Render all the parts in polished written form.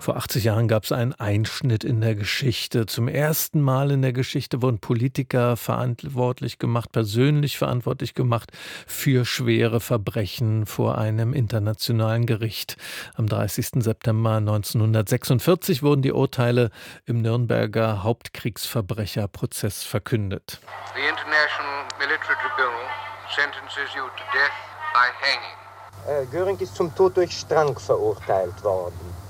Vor 80 Jahren gab es einen Einschnitt in der Geschichte. Zum ersten Mal in der Geschichte wurden Politiker verantwortlich gemacht, persönlich verantwortlich gemacht für schwere Verbrechen vor einem internationalen Gericht. Am 30. September 1946 wurden die Urteile im Nürnberger Hauptkriegsverbrecherprozess verkündet. The International Military Tribunal sentences you to death by hanging. Göring ist zum Tod durch Strang verurteilt worden.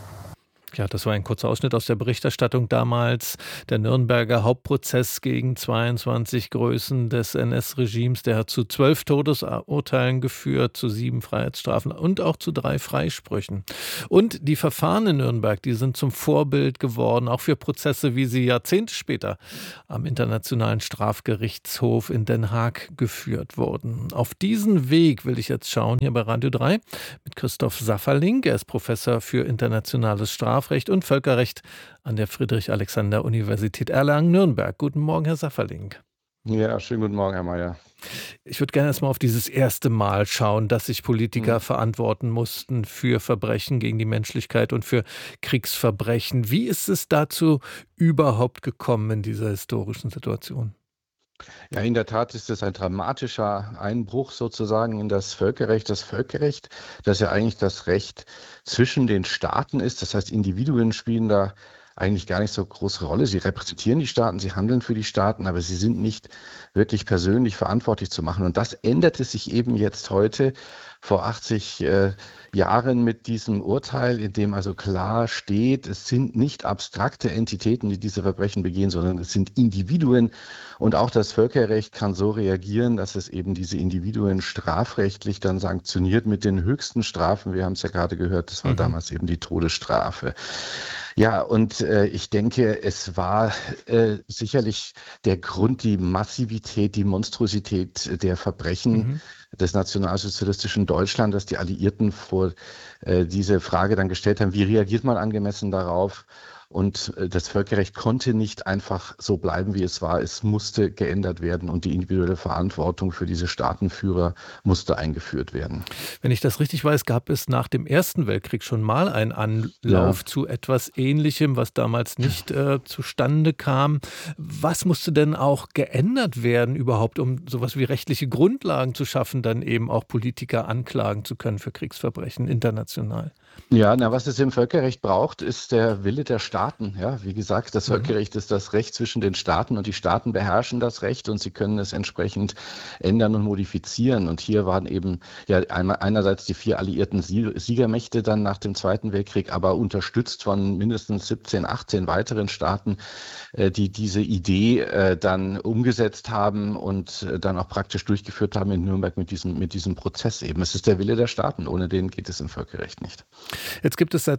Ja, das war ein kurzer Ausschnitt aus der Berichterstattung damals. Der Nürnberger Hauptprozess gegen 22 Größen des NS-Regimes, der hat zu 12 Todesurteilen geführt, zu 7 Freiheitsstrafen und auch zu 3 Freisprüchen. Und die Verfahren in Nürnberg, die sind zum Vorbild geworden, auch für Prozesse, wie sie Jahrzehnte später am Internationalen Strafgerichtshof in Den Haag geführt wurden. Auf diesen Weg will ich jetzt schauen, hier bei Radio 3, mit Christoph Safferling. Er ist Professor für internationales Strafrecht und Völkerrecht an der Friedrich-Alexander-Universität Erlangen-Nürnberg. Guten Morgen, Herr Safferling. Ja, schönen guten Morgen, Herr Mayer. Ich würde gerne erstmal auf dieses erste Mal schauen, dass sich Politiker verantworten mussten für Verbrechen gegen die Menschlichkeit und für Kriegsverbrechen. Wie ist es dazu überhaupt gekommen in dieser historischen Situation? Ja, in der Tat ist es ein dramatischer Einbruch sozusagen in das Völkerrecht. Das Völkerrecht, das ja eigentlich das Recht zwischen den Staaten ist. Das heißt, Individuen spielen da eigentlich gar nicht so große Rolle. Sie repräsentieren die Staaten, sie handeln für die Staaten, aber sie sind nicht wirklich persönlich verantwortlich zu machen. Und das änderte sich eben jetzt heute vor 80 Jahren mit diesem Urteil, in dem also klar steht, es sind nicht abstrakte Entitäten, die diese Verbrechen begehen, sondern es sind Individuen. Und auch das Völkerrecht kann so reagieren, dass es eben diese Individuen strafrechtlich dann sanktioniert mit den höchsten Strafen. Wir haben es ja gerade gehört, das war damals eben die Todesstrafe. Ja, und ich denke, es war sicherlich der Grund, die Massivität, die Monstrosität der Verbrechen des nationalsozialistischen Deutschland, dass die Alliierten vor diese Frage dann gestellt haben, wie reagiert man angemessen darauf? Und das Völkerrecht konnte nicht einfach so bleiben, wie es war. Es musste geändert werden und die individuelle Verantwortung für diese Staatenführer musste eingeführt werden. Wenn ich das richtig weiß, gab es nach dem Ersten Weltkrieg schon mal einen Anlauf zu etwas Ähnlichem, was damals nicht zustande kam. Was musste denn auch geändert werden überhaupt, um sowas wie rechtliche Grundlagen zu schaffen, dann eben auch Politiker anklagen zu können für Kriegsverbrechen international? Ja, was es im Völkerrecht braucht, ist der Wille der Staaten. Ja, wie gesagt, das Völkerrecht ist das Recht zwischen den Staaten und die Staaten beherrschen das Recht und sie können es entsprechend ändern und modifizieren. Und hier waren eben ja einerseits die 4 alliierten Siegermächte dann nach dem Zweiten Weltkrieg, aber unterstützt von mindestens 17, 18 weiteren Staaten, die diese Idee dann umgesetzt haben und dann auch praktisch durchgeführt haben in Nürnberg mit diesem Prozess eben. Es ist der Wille der Staaten, ohne den geht es im Völkerrecht nicht. Jetzt gibt es seit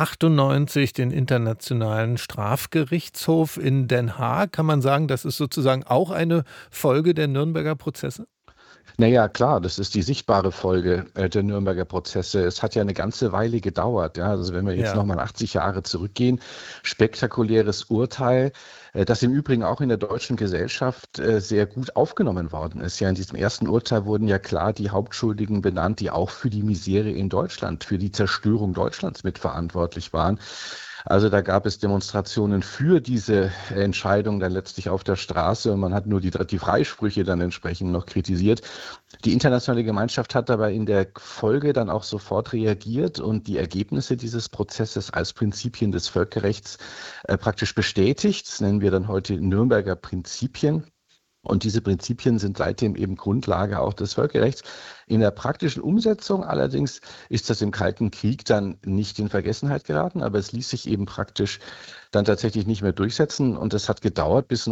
1998 den Internationalen Strafgerichtshof in Den Haag. Kann man sagen, das ist sozusagen auch eine Folge der Nürnberger Prozesse? Naja, klar, das ist die sichtbare Folge der Nürnberger Prozesse. Es hat ja eine ganze Weile gedauert. Ja? Also wenn wir jetzt nochmal 80 Jahre zurückgehen, spektakuläres Urteil, das im Übrigen auch in der deutschen Gesellschaft sehr gut aufgenommen worden ist. Ja, in diesem ersten Urteil wurden ja klar die Hauptschuldigen benannt, die auch für die Misere in Deutschland, für die Zerstörung Deutschlands mitverantwortlich waren. Also da gab es Demonstrationen für diese Entscheidung dann letztlich auf der Straße und man hat nur die Freisprüche dann entsprechend noch kritisiert. Die internationale Gemeinschaft hat dabei in der Folge dann auch sofort reagiert und die Ergebnisse dieses Prozesses als Prinzipien des Völkerrechts praktisch bestätigt. Das nennen wir dann heute Nürnberger Prinzipien. Und diese Prinzipien sind seitdem eben Grundlage auch des Völkerrechts. In der praktischen Umsetzung allerdings ist das im Kalten Krieg dann nicht in Vergessenheit geraten, aber es ließ sich eben praktisch dann tatsächlich nicht mehr durchsetzen. Und es hat gedauert bis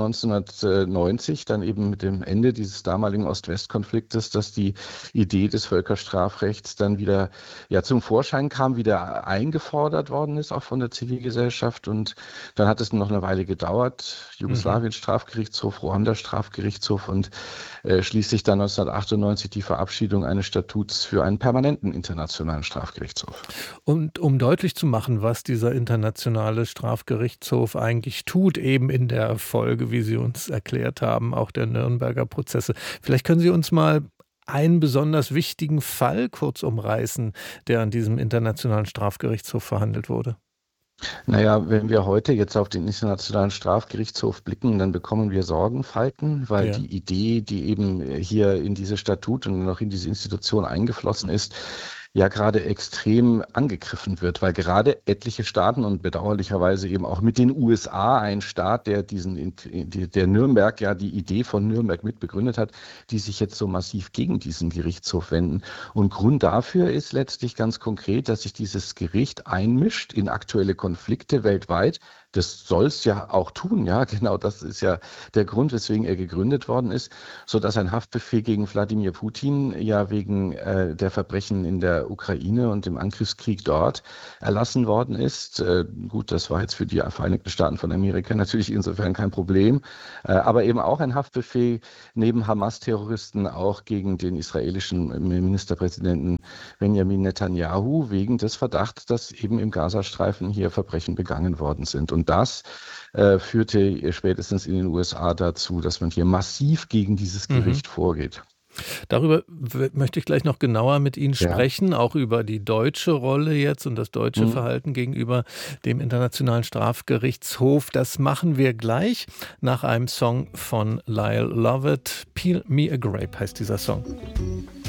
1990, dann eben mit dem Ende dieses damaligen Ost-West-Konfliktes, dass die Idee des Völkerstrafrechts dann wieder zum Vorschein kam, wieder eingefordert worden ist, auch von der Zivilgesellschaft. Und dann hat es noch eine Weile gedauert. Jugoslawien-Strafgerichtshof, Ruanda-Strafgerichtshof und schließlich dann 1998 die Verabschiedung eines Statuts für einen permanenten internationalen Strafgerichtshof. Und um deutlich zu machen, was dieser internationale Strafgerichtshof eigentlich tut, eben in der Folge, wie Sie uns erklärt haben, auch der Nürnberger Prozesse. Vielleicht können Sie uns mal einen besonders wichtigen Fall kurz umreißen, der an diesem internationalen Strafgerichtshof verhandelt wurde. Naja, wenn wir heute jetzt auf den Internationalen Strafgerichtshof blicken, dann bekommen wir Sorgenfalten, weil Ja. die Idee, die eben hier in diese Statut und noch in diese Institution eingeflossen ist, ja gerade extrem angegriffen wird, weil gerade etliche Staaten und bedauerlicherweise eben auch mit den USA ein Staat, der der Nürnberg, ja die Idee von Nürnberg mitbegründet hat, die sich jetzt so massiv gegen diesen Gerichtshof wenden. Und Grund dafür ist letztlich ganz konkret, dass sich dieses Gericht einmischt in aktuelle Konflikte weltweit. Das soll es ja auch tun, ja, genau, das ist ja der Grund, weswegen er gegründet worden ist, so dass ein Haftbefehl gegen Wladimir Putin ja wegen der Verbrechen in der Ukraine und dem Angriffskrieg dort erlassen worden ist. Gut, das war jetzt für die Vereinigten Staaten von Amerika natürlich insofern kein Problem, aber eben auch ein Haftbefehl neben Hamas-Terroristen auch gegen den israelischen Ministerpräsidenten Benjamin Netanyahu wegen des Verdachts, dass eben im Gazastreifen hier Verbrechen begangen worden sind. Und das führte spätestens in den USA dazu, dass man hier massiv gegen dieses Mhm. Gericht vorgeht. Darüber möchte ich gleich noch genauer mit Ihnen Ja. sprechen, auch über die deutsche Rolle jetzt und das deutsche Mhm. Verhalten gegenüber dem Internationalen Strafgerichtshof. Das machen wir gleich nach einem Song von Lyle Lovett. Peel Me a Grape heißt dieser Song.